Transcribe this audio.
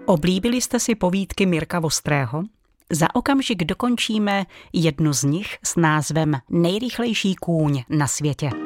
Oblíbili jste si povídky Mirka Vostrého? Za okamžik dokončíme jednu z nich s názvem Nejrychlejší kůň na světě.